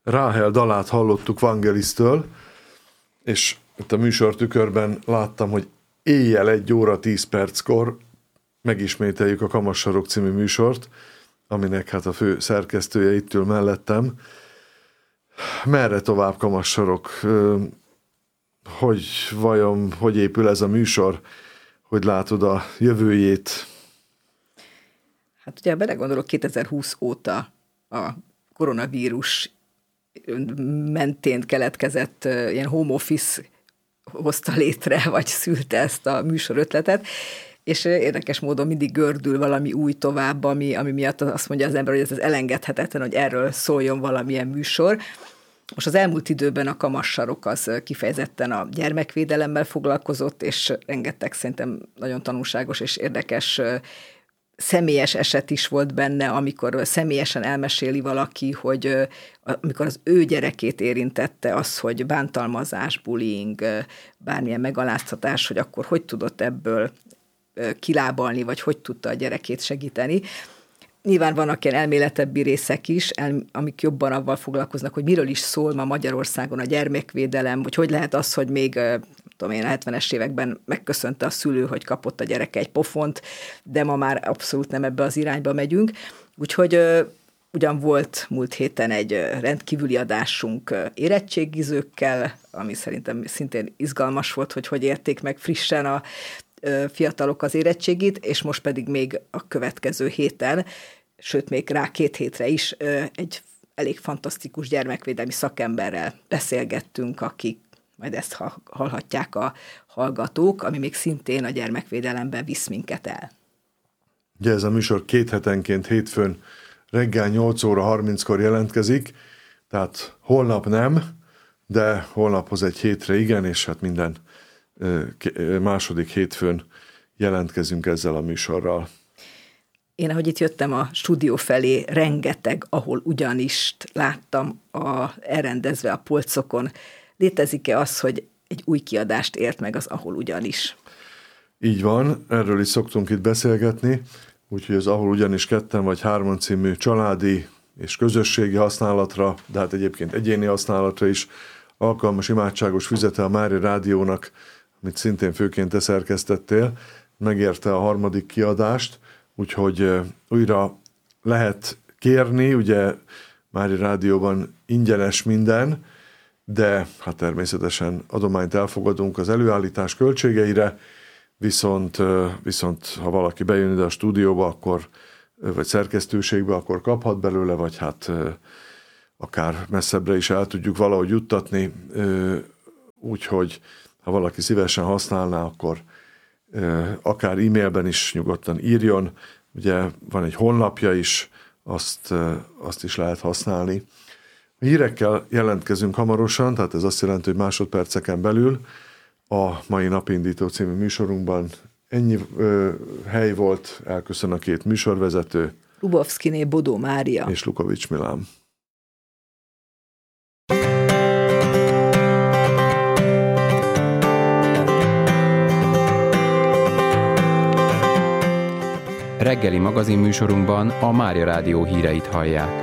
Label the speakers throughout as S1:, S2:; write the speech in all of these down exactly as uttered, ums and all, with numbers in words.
S1: Ráhel dalát hallottuk Vangelis-től, és itt a műsortükörben láttam, hogy éjjel egy óra tíz perckor megismételjük a Kamassarok című műsort, aminek hát a fő szerkesztője itt ül mellettem. Merre tovább, Kamassarok? Hogy vajon, hogy épül ez a műsor? Hogy látod a jövőjét?
S2: Hát ugye belegondolok, kétezer-húsz óta a koronavírus mentén keletkezett ilyen home office hozta létre, vagy szülte ezt a műsor ötletet, és érdekes módon mindig gördül valami új tovább, ami, ami miatt azt mondja az ember, hogy ez az elengedhetetlen, hogy erről szóljon valamilyen műsor. Most az elmúlt időben a Kamassarok az kifejezetten a gyermekvédelemmel foglalkozott, és rengeteg szerintem nagyon tanulságos és érdekes személyes eset is volt benne, amikor személyesen elmeséli valaki, hogy amikor az ő gyerekét érintette az, hogy bántalmazás, bullying, bármilyen megaláztatás, hogy akkor hogy tudott ebből kilábalni, vagy hogy tudta a gyerekét segíteni. Nyilván vannak ilyen elméletebbi részek is, amik jobban avval foglalkoznak, hogy miről is szól ma Magyarországon a gyermekvédelem, hogy hogy lehet az, hogy még tudom én, a hetvenes években megköszönte a szülő, hogy kapott a gyereke egy pofont, de ma már abszolút nem ebbe az irányba megyünk. Úgyhogy ugyan volt múlt héten egy rendkívüli adásunk érettségizőkkel, ami szerintem szintén izgalmas volt, hogy hogy érték meg frissen a fiatalok az érettségit, és most pedig még a következő héten, sőt még rá két hétre is egy elég fantasztikus gyermekvédelmi szakemberrel beszélgettünk, akik majd ezt hallhatják a hallgatók, ami még szintén a gyermekvédelemben visz minket el.
S1: Ugye ez a műsor két hetenként hétfőn reggel nyolc óra harminckor jelentkezik, tehát holnap nem, de holnaphoz egy hétre igen, és hát minden második hétfőn jelentkezünk ezzel a műsorral.
S2: Én, ahogy itt jöttem a stúdió felé, rengeteg, ahol ugyanis láttam a, elrendezve a polcokon. Létezik-e az, hogy egy új kiadást ért meg az Ahol ugyanis?
S1: Így van, erről is szoktunk itt beszélgetni, úgyhogy az Ahol ugyanis ketten vagy hárman című családi és közösségi használatra, de hát egyébként egyéni használatra is alkalmas imádságos füzete a Mária Rádiónak, amit szintén főként te szerkesztettél, megérte a harmadik kiadást, úgyhogy újra lehet kérni, ugye Mária Rádióban ingyenes minden, de hát természetesen adományt elfogadunk az előállítás költségeire, viszont, viszont ha valaki bejön ide a stúdióba, akkor, vagy szerkesztőségbe, akkor kaphat belőle, vagy hát akár messzebbre is el tudjuk valahogy juttatni, úgyhogy ha valaki szívesen használná, akkor akár e-mailben is nyugodtan írjon, ugye van egy honlapja is, azt, azt is lehet használni. A hírekkel jelentkezünk hamarosan, tehát ez azt jelenti, hogy másodperceken belül a mai Napindító című műsorunkban ennyi ö, hely volt, elköszön a két műsorvezető.
S2: Lubovszkiné Bodó Mária.
S1: És Lukovics Milán.
S3: Reggeli magazinműsorunkban a Mária Rádió híreit hallják.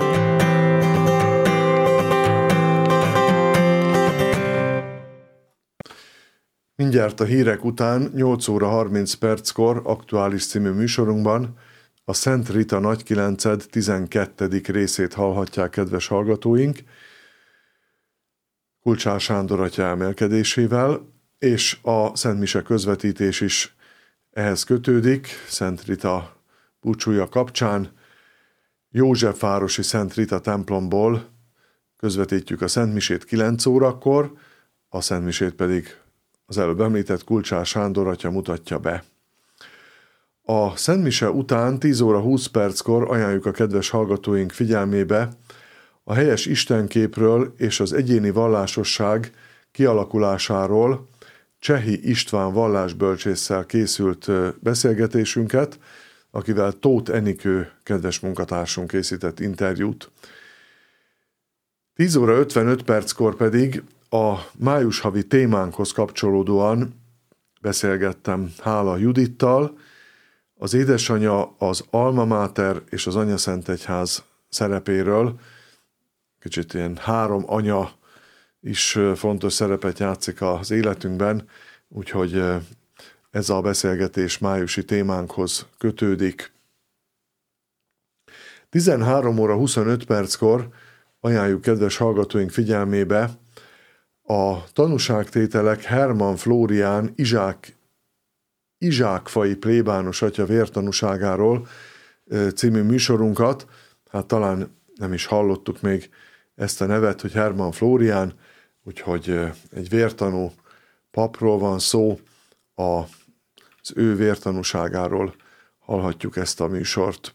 S1: Mindjárt a hírek után nyolc óra harminc perckor aktuális című műsorunkban a Szent Rita Nagykilenced tizenkettedik részét hallhatják, kedves hallgatóink, Kulcsár Sándor atya emelkedésével, és a Szent Mise közvetítés is ehhez kötődik, Szent Rita búcsúja kapcsán. Józsefvárosi Szent Rita templomból közvetítjük a Szent Misét kilenc órakor, a Szent Misét pedig az előbb említett Kulcsár Sándor atya mutatja be. A Szent Mise után tíz óra húsz perckor ajánljuk a kedves hallgatóink figyelmébe a helyes istenképről és az egyéni vallásosság kialakulásáról Csehi István vallásbölcsésszel készült beszélgetésünket, akivel Tóth Enikő kedves munkatársunk készített interjút. tíz óra ötvenöt perckor pedig a május havi témánkhoz kapcsolódóan beszélgettem Hála Judittal, az édesanyja, az Alma Mater és az Anyaszentegyház szerepéről kicsit ilyen három anya is fontos szerepet játszik az életünkben, úgyhogy ez a beszélgetés májusi témánkhoz kötődik. tizenhárom óra huszonöt perckor ajánljuk kedves hallgatóink figyelmébe a tanúságtételek Hermann Flórián Izsák, Izsákfai plébános atya vértanúságáról című műsorunkat. Hát talán nem is hallottuk még ezt a nevet, hogy Hermann Flórián, úgyhogy egy vértanú papról van szó, az ő vértanúságáról hallhatjuk ezt a műsort.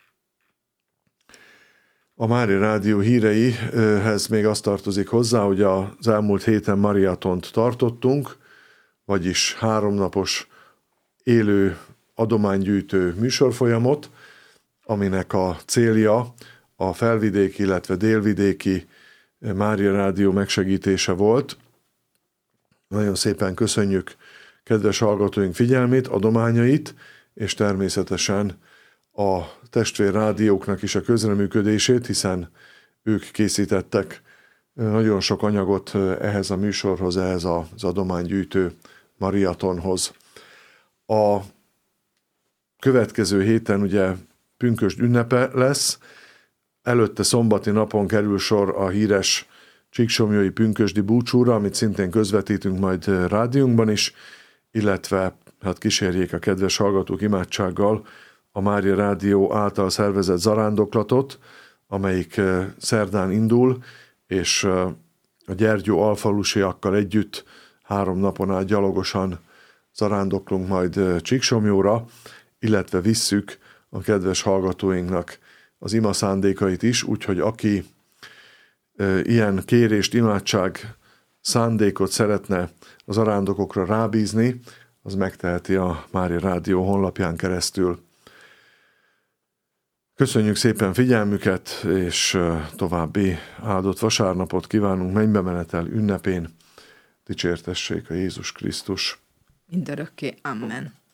S1: A Mária Rádió híreihez még azt tartozik hozzá, hogy az elmúlt héten mariatont tartottunk, vagyis háromnapos élő adománygyűjtő műsorfolyamot, aminek a célja a felvidéki, illetve délvidéki Mária Rádió megsegítése volt. Nagyon szépen köszönjük kedves hallgatóink figyelmét, adományait, és természetesen a testvérrádióknak is a közreműködését, hiszen ők készítettek nagyon sok anyagot ehhez a műsorhoz, ehhez az adománygyűjtő mariatonhoz. A következő héten ugye pünkösd ünnepe lesz, előtte szombati napon kerül sor a híres csíksomlyói pünkösdi búcsúra, amit szintén közvetítünk majd rádiónkban is, illetve hát kísérjék a kedves hallgatók imádsággal a Mária Rádió által szervezett zarándoklatot, amelyik szerdán indul, és a Gyergyó alfalusiakkal együtt három napon át gyalogosan zarándoklunk majd Csíksomlyóra, illetve visszük a kedves hallgatóinknak az ima szándékait is, úgyhogy aki ilyen kérést, imádság szándékot szeretne az arándokokra rábízni, az megteheti a Mária Rádió honlapján keresztül. Köszönjük szépen figyelmüket, és további áldott vasárnapot kívánunk mennybemenetel ünnepén. Dicsértessék a Jézus Krisztus.
S2: Mindörökké. Amen.